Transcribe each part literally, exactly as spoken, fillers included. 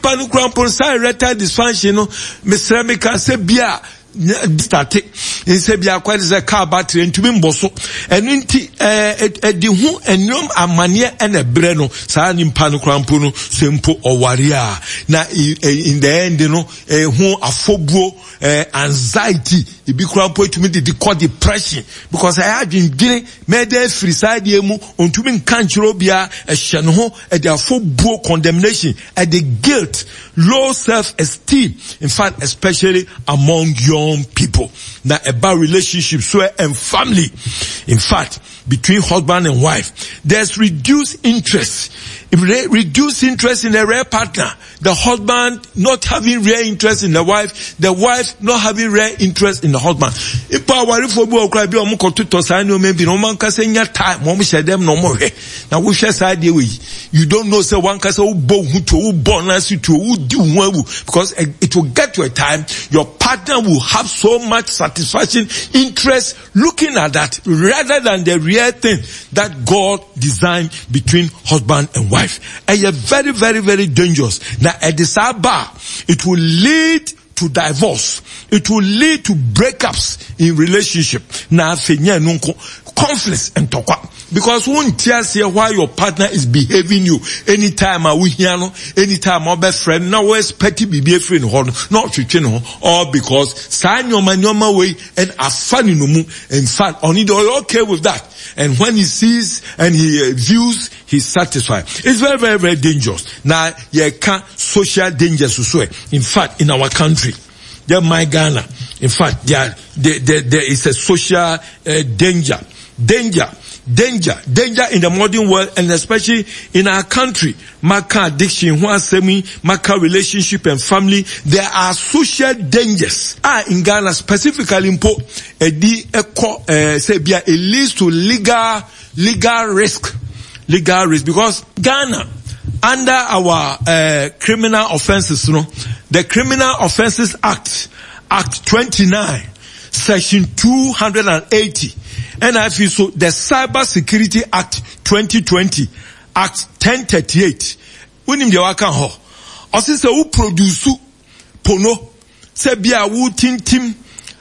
nipa no krampo sa erectile dysfunction no mesrɛ me ka se bia start in say bia kwa is a car battery ntumi mboso enu nti eh edi hu enum amane ene bre no saa nimpa no krampo no sempo oware a na in the end no eh hu afobuo eh anxiety ibi krampo etumi de cause depression because I had been giving me dey free side emu ontumi nka nchiro bia ehye no ho e de afobuo condemnation and the guilt, low self-esteem, in fact especially among young people. Now about relationships and family, in fact between husband and wife, there's reduced interest. If they reduce interest in a rare partner, the husband not having rare interest in the wife, the wife not having rare interest in the husband. If I worry for boy cry be omo koto to sign no maybe no man can say nya time mom share them no more. Now we share side way. You don't know say one can say who bo who to who born as you to who do one because it will get to a time your partner will have so much satisfaction, interest looking at that rather than the real thing that God designed between husband and wife. And you're very, very, very dangerous. Now at the Sabbath, it will lead to divorce. It will lead to breakups in relationship. Now, conflicts and talk. Because one tells you why your partner is behaving you. Anytime I will hear no, anytime our best friend, now where's petty be a friend, not chicken, or because sign your man your way and a funny no move. In fact, only they're okay with that. And when he sees and he uh, views, he's satisfied. It's very, very, very dangerous. Now, you can't social dangers to swear. In fact, in our country, there my Ghana. In fact, there, there, there, there is a social uh, danger. Danger. Danger, danger in the modern world and especially in our country. Maka addiction, semi, maka relationship and family. There are social dangers. Ah, in Ghana specifically, impo, edi eko, eh, say, it leads to legal, legal risk. Legal risk. Because Ghana, under our, uh, criminal offenses, you know, the Criminal Offences Act, Act twenty-nine, Section two hundred eighty, and I feel so the Cyber Security Act twenty twenty, Act ten thirty-eight. When him the waka ho, osi se who produce pono, se bia wu tim tim,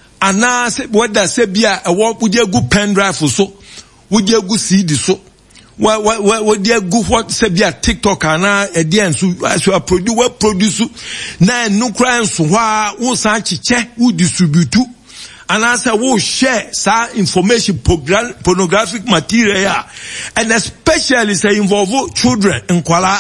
ana se whether se bia a wo would you go pen drive so, would you go C D so, what what what would you go what se bia TikTok ana e dia so as you produce what produce na no cry so wa wo san chiche wo distribute. And as I will share some information, pornographic material, and especially say involve children in Kuala.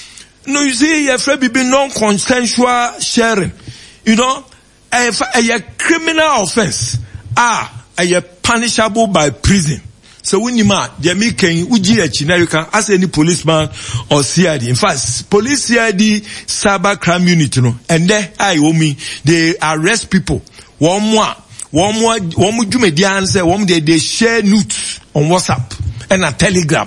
No, you see, your friend be non-consensual sharing. You know, a, a, a criminal offense, ah, a punishable by prison. So when you ma, the American, you can ask any policeman or C I D. In fact, police C I D, cyber crime unit, you know, and there, I mean, they arrest people. One more. One more, one more, you may answer, one day they share notes on WhatsApp and a Telegram.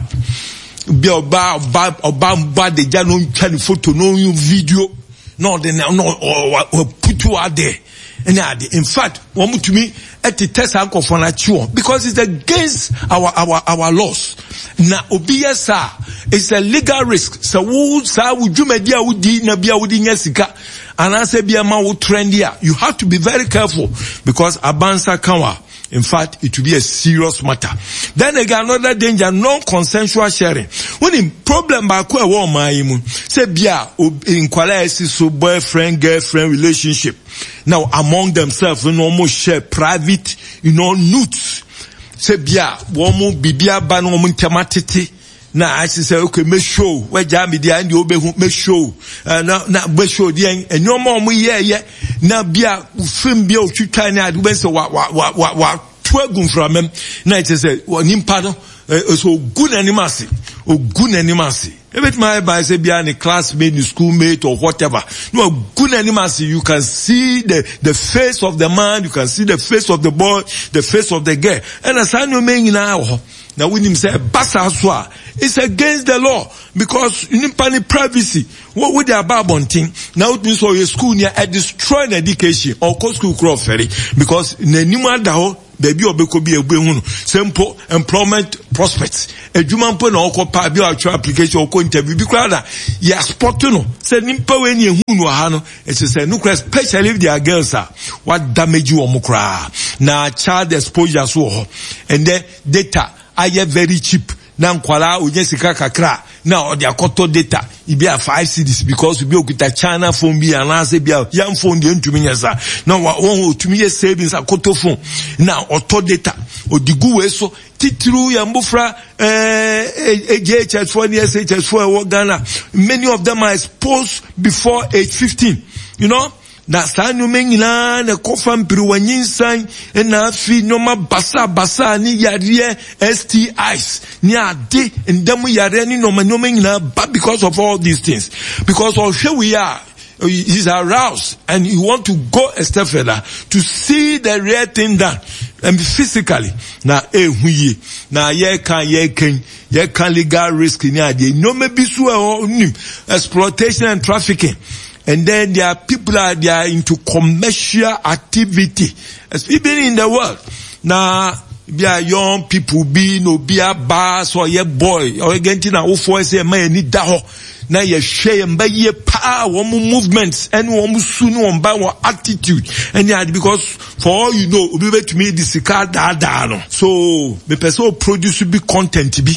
Be about, about, about the channel photo, no video, no, then, no, or, or put you out there. And in fact, one more to me, at the test alcohol for natural, because it's against our, our, our laws. Na obiasa, it's a legal risk. So, who, sa, would you media, would di, na bia, would di, nyesika. And I say, be a man trendy. You have to be very careful because abansa kanwa. In fact, it will be a serious matter. Then again, another danger, non-consensual sharing. When in problem by kwa wa maimu, say bia in kwala so boyfriend girlfriend relationship. Now among themselves, we almost share private, you know, nudes. Say bia womu bibia ba no mu ntematete. Na I say okay, make show where jam dia and you make show na na make show dia and no more ye ye na bia film bia otwitwa na adu ben say wa wa wa wa twagum from him na it say nimpa no so good animasi o good animasi every my by say bia any classmate schoolmate or whatever no good animasi you can see the the face of the man, you can see the face of the boy, the face of the girl, and as I know me now. Now when him say basa it's against the law because you need privacy. What would they about thing? Now it means for your school near a destroyed education or co school crop ferry because in the new baby obeko bi egbe hu no simple employment prospects adwuma mpo na okopa bi atwa application oko interview bi kra na ya spot no say nimpa we ni ehu no ha no it say no especially if they are girls are what damage you omukra na child exposure so ho and then data are very cheap na nkwala onye sika kakra na odi akoto data ibi a five cedis because we be okuta China phone bi anase bi a yam phone de ntumi nyasa na won otumi ye savings akoto phone na auto data odigu we so titru ya mbufra eh J H S four S H S four e Ghana many of them are exposed before age fifteen, you know. Na sanyo mengina na kofa mpiru wanyinsan na afi nyoma basa basa ni yare S T Is ni ade ndemu yare ni noma nyoma mengina but because of all these things, because of where we are, he's aroused and you want to go a step further to see the real thing done and physically na ehuye na ye kan ye kan ye kan legal risk ni ade no maybe so exploitation and trafficking. And then there are people that they are into commercial activity, even in the world. Now, be a young people be no be a boss or a boy or again na ufo say man ni daho. Now you share and buy ye power, one movements and one soon one by one attitude. And yeah, because for all you know, we to me this car da da no. So the person produce be content be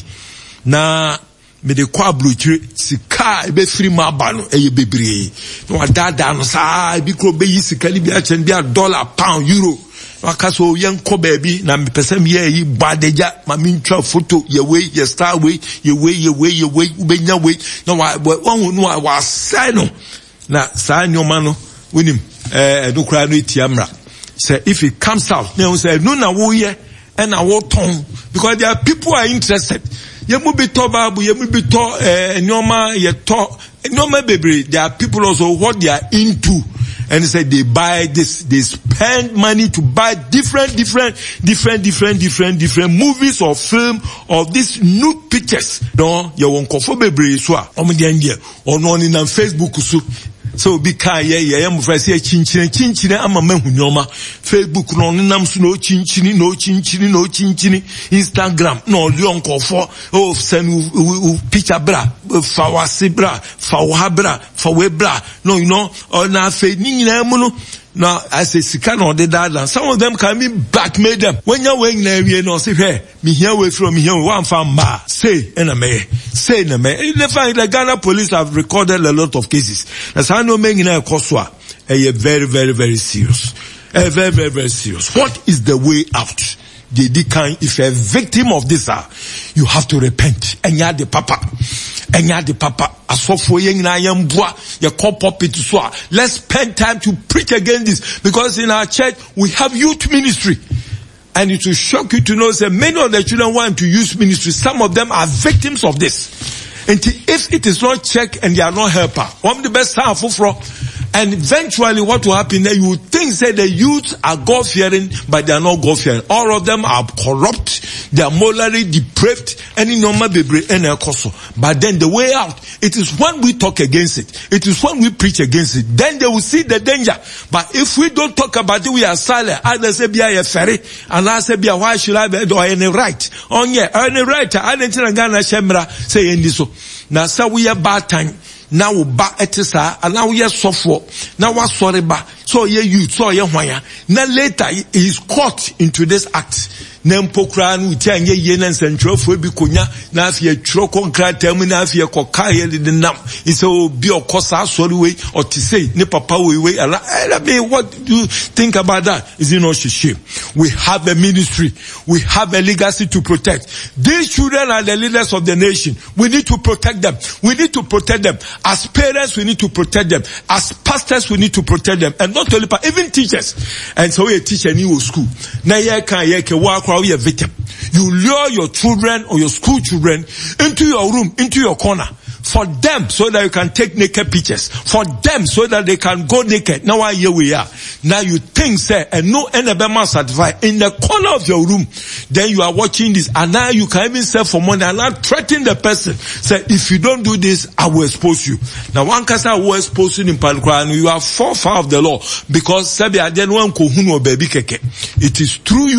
na. Me de kwa bluchire sika ebe free ma ba no eye bebre no adada no saa bi kro be yi sika ni bi a chen bi a dollar pound euro waka so yen ko baabi na me pese me yi badeja ma me ntwa photo ye we ye star we ye we ye we ye we ubenya we na wa won no wa sai no na saa nyoma no wonim eh no kra no etiamra say if it comes out they say no na wo ye and na wo ton because there are people who are interested. Yemu bito babu, yemu bito eh nyoma yeto nyoma bebre. There are people also what they are into, and they say they buy this, they spend money to buy different, different, different, different, different, different movies or film or these nude pictures. No, you won't confirm bebre so. Omo diangie, or no ni na Facebook so. So be ka ye ye am frase chinchine chinchine ama mehu nyoma Facebook no nam so no chinchine no chinchine no chinchine Instagram no leon kofo oh send picture bra fa wase bra fa wa bra fa we bra no you know or na fe ni nyina mu no. Now, I say, sika no de that, some of them can be blackmail them. When you're weighing there, no, say, hey, me here way from me here, one farm ma, say, and a may, say, and a may. In fact, the Ghana police have recorded a lot of cases. That's how no making a koswa, a very, very, very serious. A very, very, very serious. What is the way out? The decline, if you're a victim of this, uh, you have to repent. And you're the papa. And you're the papa. Asofo yen na yambua, you call puppet to swa. Let's spend time to preach against this. Because in our church, we have youth ministry. And it will shock you to know that many of the children want to use ministry. Some of them are victims of this. And if it is not checked and they are not helper, one of the best time for and eventually what will happen there, you would think that the youth are God-fearing, but they are not God-fearing. All of them are corrupt, they are morally depraved, any normal baby, any apostle. But then the way out, it is when we talk against it. It is when we preach against it. Then they will see the danger. But if we don't talk about it, we are silent. Either say, be a ferry, and I say, be a why should I be, or any right? On yeah, any right, I didn't think Ghana Shemra say in this. Now, so we are bad time. Now ba etisa, and now yes software. Now what sorry ba. So ye youth, so ye wanya. Now later he is caught into this act. Nempo kran uti anye ye nan central for bi konya na afie tro konkra tem na afie koka ye de nam. He say obi okosa sorry way or to say ne papa we we ala. I mean, what do you think about that? Is it not shame? We have a ministry. We have a legacy to protect. These children are the leaders of the nation. We need to protect them. We need to protect them. As parents, we need to protect them. As pastors, we need to protect them. And not only, even teachers. And so we teach a new school. Now you can, you can walk around your victim. You lure your children or your school children into your room, into your corner. For them, so that you can take naked pictures. For them, so that they can go naked. Now here we are. Now you think, say, and no N certified in the corner of your room. Then you are watching this, and now you can even sell for money and not threaten the person. Say, if you don't do this, I will expose you. Now one casa will expose you in Palukra, and you are far far of the law because Sabi Aden one kohunu baby keke. It is through you.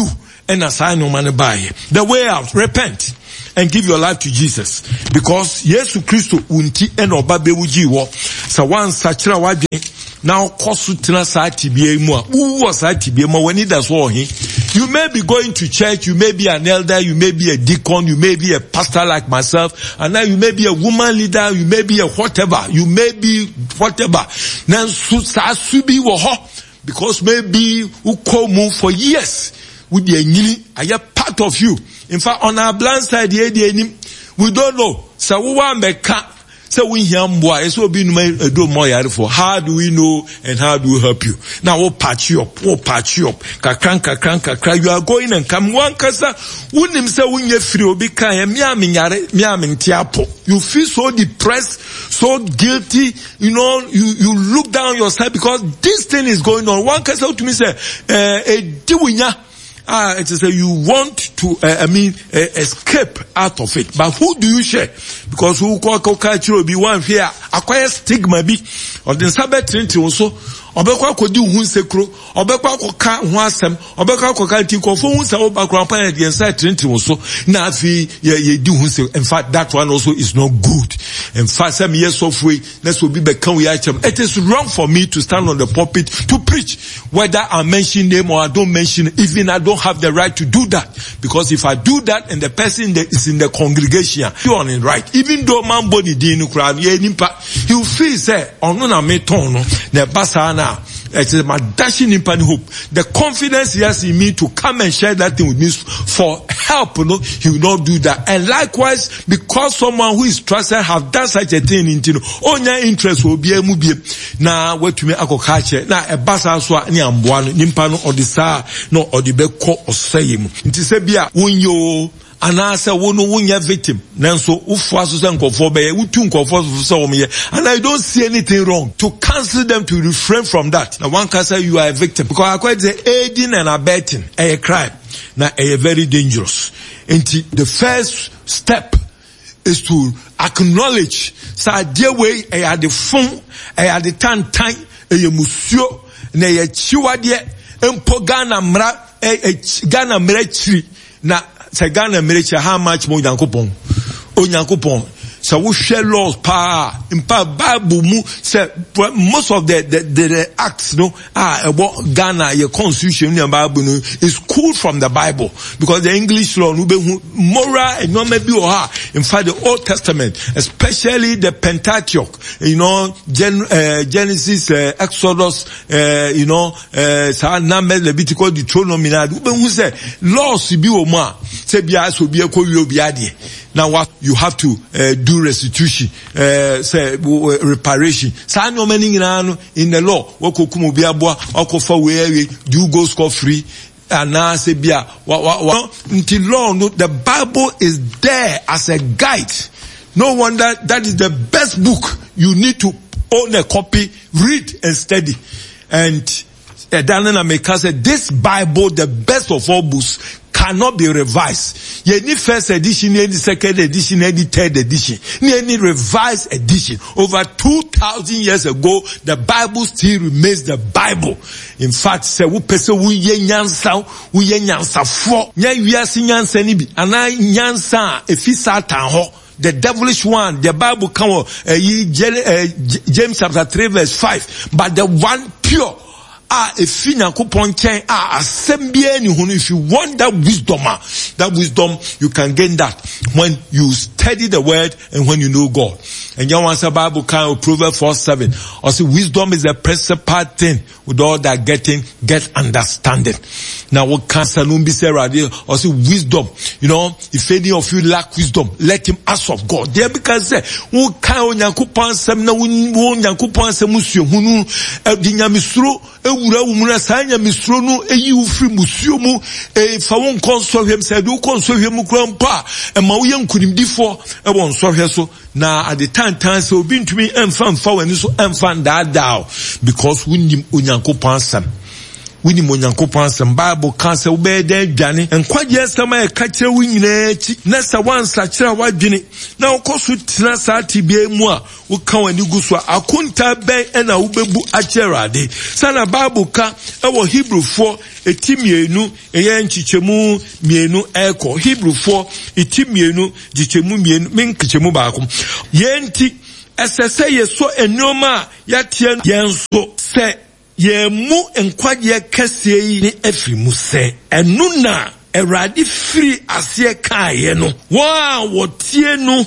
and assign no money by. The way out, repent and give your life to Jesus. Because Yesu Christo unti and obabe ujiwo. So one such a wadi now kosu tina sa tibie mu. Who was that tibie mu when he does war he? You may be going to church, you may be an elder, you may be a deacon, you may be a pastor like myself, and now you may be a woman leader, you may be a whatever, you may be whatever. Now sa subi wo ho. Because maybe who call move for years with the nyili, are you part of you? In fact, on our blind side, we don't know. So we want to so we hear more. So be no do more for. How do we know and how do we help you? Now we'll patch you up. We'll patch you up. Kakran, kakran, kakran. You are going and come one kasa. Unim say when you free obi kan me aminyare me amintiapo. You feel so depressed, so guilty. You know, you you look down yourself because this thing is going on. One kasa to me say, eh, eh, diwinya. Ah, it is a, you want to, uh, I mean, uh, escape out of it. But who do you share? Because who call culture be one fear, acquire stigma be, or the Sabbath Trinity also, obekwa kodi hu sekro, obekwa koka hu asem, obekwa koka tiko fo hu se obakwa pan the inside Trinity also, na afi ye ye di hu se. In fact, that one also is not good. In fact, some years of way, let's be bekan we achem. It is wrong for me to stand on the pulpit to preach, whether I mention name or I don't mention, even I don't have the right to do that. Because if I do that and the person that is in the congregation, you are on it right. Even though man body didn't cry, he will feel say, ono na me tono, ne basa na, it is my dashing in pan hope. The confidence he has in me to come and share that thing with me for help, you know, he will not do that. And likewise, because someone who is trusted have done such a thing in you, on your interest will be a movie. Now, what to me, I go catch it. Now, a basa so ni ambuano, nimpano or the sa, no, or the beko or say him. It is a bia, when you, and I say, "Wono wunya victim." Nanso ufuaso se nkofo be utu nkofo so omo ye. And I don't see anything wrong to cancel them, to refrain from that. Now one can say you are a victim because I quite say aiding and abetting a crime. Now a very dangerous. And the first step is to acknowledge sa dear way I had the phone, I had the tan time, a musio, na ye chiwade empo Ghana mra e Ghana mra na say Ghana miracle how much more Yankopon o Yankopon so we share laws pa in pa Bible mu say most of the the, the, the acts no ah about Ghana your constitution in Bible no is cool from the Bible because the English law no be moral and no maybe or in fact the Old Testament especially the Pentateuch you know Gen, uh, Genesis uh, Exodus uh, you know uh, sa Numbers Leviticus Deuteronomy na be who say laws bi o ma say bia so bia ko wi obi ade. Now what you have to uh, do restitution, uh, say uh, reparation. Sa no many in the law. Wako kumu biabwa, wako for where do go score free. And now say bia. Until law, no, the Bible is there as a guide. No wonder that is the best book. You need to own a copy, read and study. And uh, Daniel America said this Bible, the best of all books, cannot be revised. You need first edition, you need second edition, you need third edition. You need revised edition. Over two thousand years ago, the Bible still remains the Bible. In fact, say we person we ye nyansa, we ye nyansa for. Nya wiase nyansa ni bi. Ana nyansa efi Satan ho. The devilish one, the Bible come uh, James chapter three verse five. But the one pure. Ah, if you ah, if you want that wisdom, ah, that wisdom, you can gain that when you study the word and when you know God. And you want the Bible kind of Proverbs four seven. Also, wisdom is a principal thing. With all that getting, get understanding. Now, what can Salumbi say right here? Also, wisdom. You know, if any of you lack wisdom, let him ask of God. There because say, who can Yankupon sem na won Yankupon sem musio hunu edinya misro ewura umuna sanya misro no eyi ufri musio mu e fa won konso hwem say do konso hwem krampa e ma wo yankunimdifo e won so hwe so na at the time time so obi ntumi emfa mfa wani so emfa ndaadaa because wunim onyankopon sem wini monyankopon asem Bible kan se wo be da adwane nkwaje asem a ka kire wo nyina chi na sa wansa kire wadwene na okoso tina sa tibie mu a wo kan wani guso akonta ben na wo bebu a kire ade sana Bible ka e wo Hebrew four etimienu eye nchichemu mienu eko Hebrew four etimienu jichemu mienu minkichemu baako yenti esese yeso enoma ya tie yenso se ye mu enkwaje kese yi ni afimu se enu na Erade free ase kaaye no wa wotie no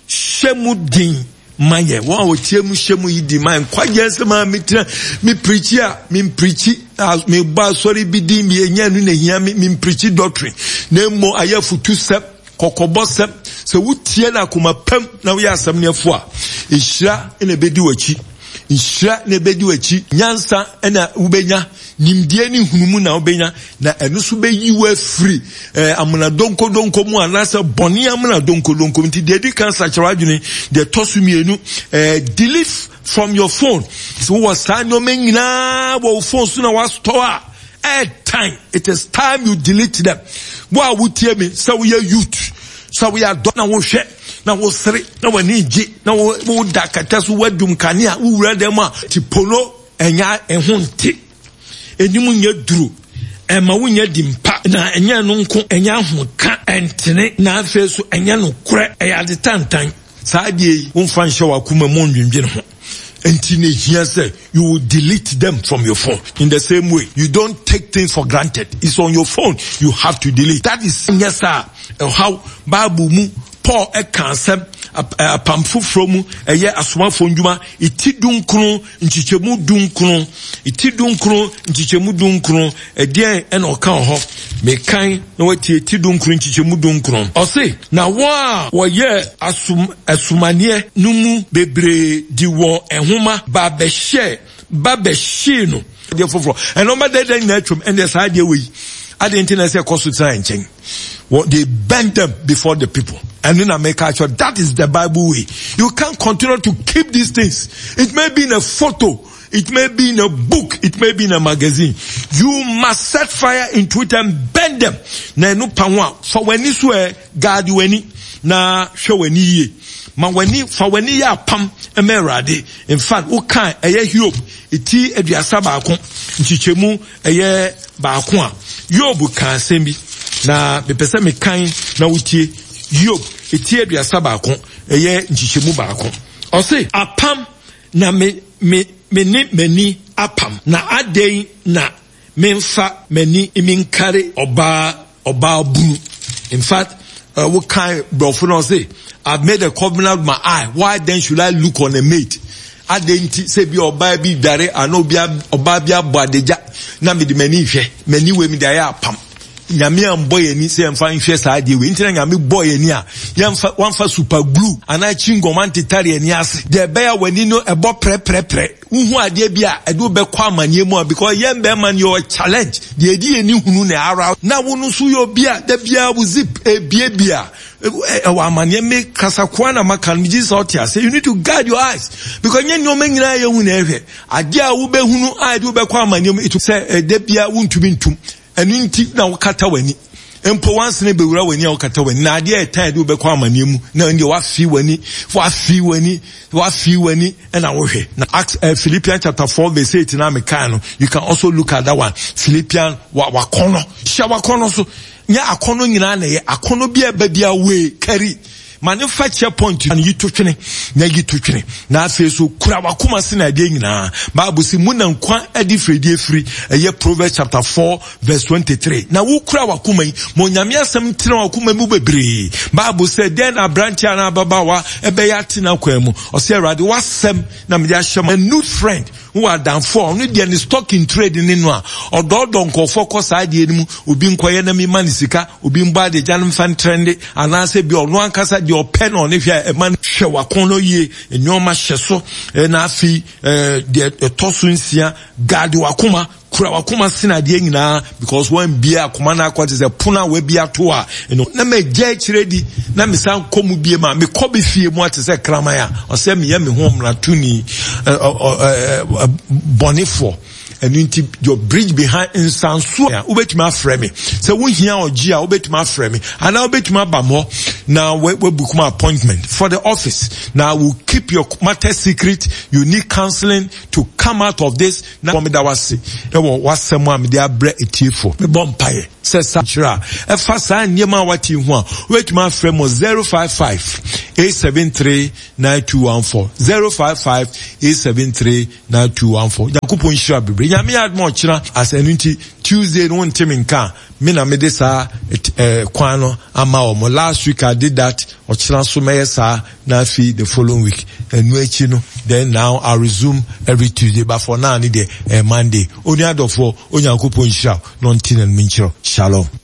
hyemu din maye wa wotie mu hyemu yi di man kwaje se ma mitira mi preach a mi preach me ba sorry bi di mi enya nu na hia mi preach doctrine na mo ayafutu sep kokobo sep se wotie na kuma pam na wo yasam nefo a ehira ene bedi wachi ihira ne bedi wachi nyansa ena ubenya nimdie ni hunumu na ubenya na enu so beyi wa free eh amuna donko donko mu anasa boni amuna donko donko nti de di kan sachara adwene de tosumienu eh delete from your phone so was sanyo menyina wo phone so na was store at time it is time you delete them wa wutie me so we are youth so we are dona wo hwe na wo sere na wani ji na wo dakata so wadum kanea wo wura dem a ti polo enya ehunte enyum nya duru ema wo nya dimpa na enya no nko enya hoka entene na afa so enya no kure eya de tantan saadie wo mfa nhye wakuma mo ndwendwe ho enti ne hia say you will delete them from your phone in the same way you don't take things for granted. It's on your phone, you have to delete. That is yes sir how Bible mu Paul e kansem apamfu from eye asomafo ndwuma iti dunkron nchichemu dunkron iti dunkron nchichemu dunkron ede e no kan ho me kan na wati iti dunkron nchichemu dunkron o say na wa wo ye asum asumanie numu bebre di wo ehoma ba be share ba be share no de foforo and no matter den na twom and the side we at the internet say cost to nchen what they bend them before the people and in America sure that is the Bible way. You can't continue to keep these things. It may be in a photo, it may be in a book, it may be in a magazine. You must set fire into it and bend them. Na no panwa for when you swear God weni na show weni ye ma weni for weni ya pam emerade. In fact who can eye Hiob iti eduasa baako nchichemu eye baako a Hiob kan sembi na me pese me kan na wutie Hiob eti aduasa baako eye nchichemu baako o say apam na me me meni meni apam na adei na memfa meni iminkare oba oba bunu. In fact uh, what kind brofo no say I've made a covenant with my eye, why then should I look on a mate? Adenti se bi oba bi dare ano bia oba bia boadeja na me de mani hwe mani we mi da ya apam nyame amboy ani se mfa nhwe saa de we ntina nyame boy ani a yamfa wanfa super glue ana chingom antitare ani ase de be ya wani no ebo pre pre pre uhu ade bia edu be kwa amanye mu because yem be man your challenge de edi ani hunu na ara na wonu so yo bia da bia bu zip e bia bia e wa amanye me kasakwa na maka no Jesus otia say you need to guard your eyes because nyen no manyina ye hu na ehwe ade a wo be hunu ade wo be kwa amanye mu itu say de bia wuntubi ntum enu nti na wakata wani empo once ne bewura wani a wakata wani na ade etan de obekwa amane mu na ndi wa fi wani wa fi wani wa fi wani na wo hwe na Acts uh, Philippians chapter four verse eight na me kan no you can also look at that one Philippians wa wakono sha wakono so nya akono nyina na ye akono bia ba bia we carry manufacture point and you to twene na you to twene na afi so kura wakoma se na de nyina Bible si mu na nkwa adi fredi free eye Proverbs chapter four verse twenty-three na wo kura wakoma yi mo nyame asem tena wakoma mu bebre Bible said then a branch na babawa ebe ya tena kwa mu o se Awurade wasem na me ya shema a new friend who are down for no dey stock in trade ni no a ododo nkofo kosa ade enimu obi nkoye na me manisika obi mba de janum fan trend anase bi ono ankasa your pen on if you a man hwe wakono ye enyoma hyeso na afi de tosunsia guard wakoma kura wakoma sina de nyina because one bia akoma na akwati se puna we bia to a no na me gya kiredi na me san komu bie ma me kobe fie mu ate se kramaya o se me ye me ho mra tuni bonifo and into your bridge behind in Sansu. Ubetuma frame. So we here or Gia ubetuma frame. And now ubetuma bamo. Now we we book my appointment for the office. Now we'll keep your matter secret. You need counseling to come out of this. Now me that was see. Was someone me they bread it for me bompaye. Says Sachra. A fast and yema wati one. Wait my frame was zero five five eight seven three nine two one four zero five five eight seven three nine two one four. Yakupon shira bebre. Yami had more china as an Tuesday no one team in car. Mina me this ah kwano ama omo. Last week I did that. Or china so me sa na fi the following week. And we chino. Then now I resume every Tuesday. But for now I need a Monday. Only other for Onyankupon shira non tin and minchiro. Shalom.